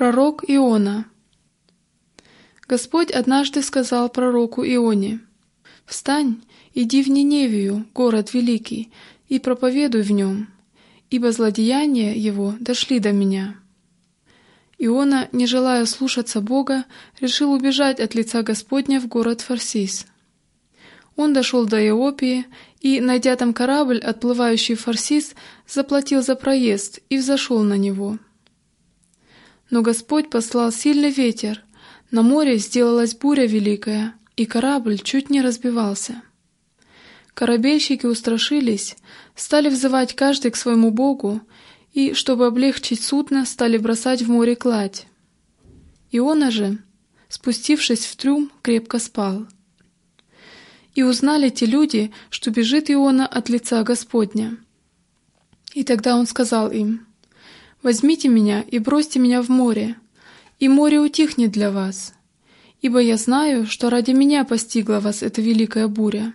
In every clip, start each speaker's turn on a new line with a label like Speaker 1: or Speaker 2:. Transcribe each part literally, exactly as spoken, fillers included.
Speaker 1: Пророк Иона. Господь однажды сказал пророку Ионе: «Встань, иди в Ниневию, город великий, и проповедуй в нем, ибо злодеяния его дошли до меня». Иона, не желая слушаться Бога, решил убежать от лица Господня в город Фарсис. Он дошел до Иопии и, найдя там корабль, отплывающий в Фарсис, заплатил за проезд и взошел на него. Но Господь послал сильный ветер, на море сделалась буря великая, и корабль чуть не разбивался. Корабельщики устрашились, стали взывать каждый к своему богу, и, чтобы облегчить судно, стали бросать в море кладь. Иона же, спустившись в трюм, крепко спал. И узнали те люди, что бежит Иона от лица Господня. И тогда он сказал им: «Возьмите меня и бросьте меня в море, и море утихнет для вас, ибо я знаю, что ради меня постигла вас эта великая буря».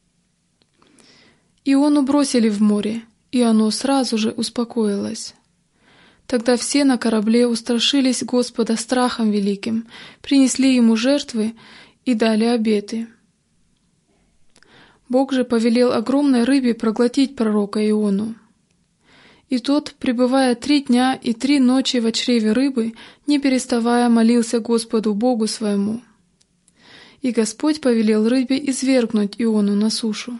Speaker 1: Иону бросили в море, и оно сразу же успокоилось. Тогда все на корабле устрашились Господа страхом великим, принесли ему жертвы и дали обеты. Бог же повелел огромной рыбе проглотить пророка Иону. И тот, пребывая три дня и три ночи во чреве рыбы, не переставая молился Господу Богу своему. И Господь повелел рыбе извергнуть Иону на сушу.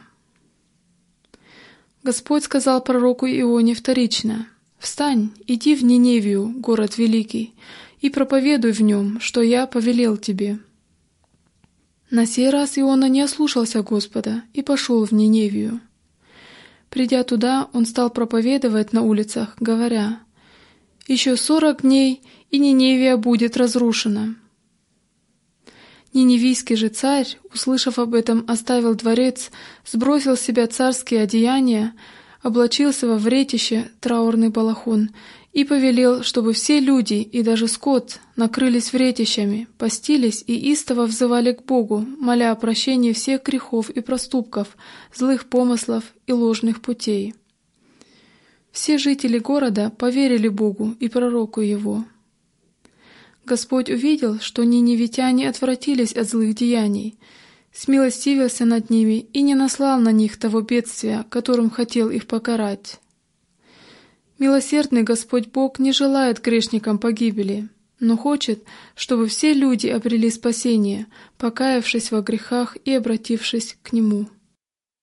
Speaker 1: Господь сказал пророку Ионе вторично: «Встань, иди в Ниневию, город великий, и проповедуй в нем, что я повелел тебе». На сей раз Иона не ослушался Господа и пошел в Ниневию. Придя туда, он стал проповедовать на улицах, говоря: «Еще сорок дней, и Ниневия будет разрушена». Ниневийский же царь, услышав об этом, оставил дворец, сбросил с себя царские одеяния, облачился во вретище, траурный балахон, и повелел, чтобы все люди и даже скот накрылись вретищами, постились и истово взывали к Богу, моля о прощении всех грехов и проступков, злых помыслов и ложных путей. Все жители города поверили Богу и пророку его. Господь увидел, что ниневитяне отвратились от злых деяний, смилостивился над ними и не наслал на них того бедствия, которым хотел их покарать. Милосердный Господь Бог не желает грешникам погибели, но хочет, чтобы все люди обрели спасение, покаявшись во грехах и обратившись к Нему.